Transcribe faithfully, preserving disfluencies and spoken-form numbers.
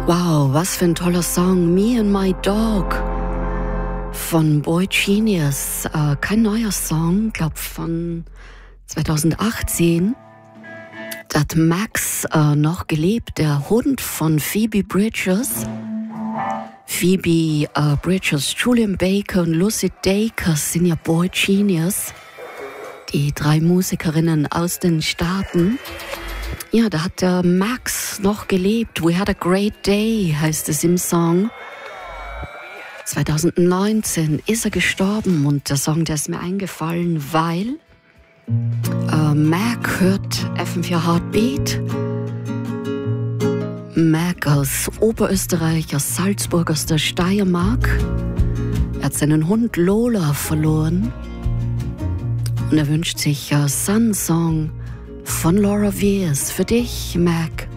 Wow, was für ein toller Song. Me and My Dog von Boy Genius. Äh, kein neuer Song, glaub von zwanzig achtzehn. Da hat Max äh, noch gelebt, der Hund von Phoebe Bridgers. Phoebe äh, Bridgers, Julian Baker und Lucy Dacus sind ja Boy Genius. Die drei Musikerinnen aus den Staaten. Ja, da hat der Max noch gelebt. We had a great day, heißt es im Song. zwanzig neunzehn ist er gestorben und der Song, der ist mir eingefallen, weil äh, Mac hört F M vier Heartbeat. Mac aus Oberösterreich, aus Salzburg, aus der Steiermark. Er hat seinen Hund Lola verloren und er wünscht sich äh, Sun Song von Laura Weirs für dich, Mac.